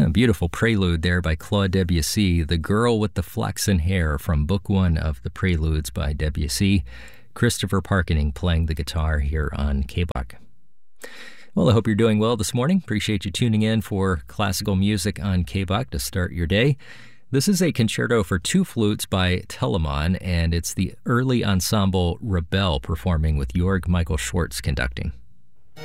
A beautiful prelude there by Claude Debussy, The Girl with the Flaxen Hair from Book 1 of the Preludes by Debussy. Christopher Parkening playing the guitar here on KBOK. Well, I hope you're doing well this morning. Appreciate you tuning in for classical music on KBOK to start your day. This is a concerto for two flutes by Telemann, and it's the early ensemble Rebell performing with Georg Michael Schwartz conducting.